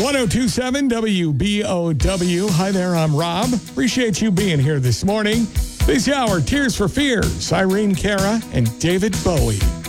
1027 WBOW. Hi there, I'm Rob. Appreciate you being here this morning. This hour, Tears for Fears, Irene Cara and David Bowie.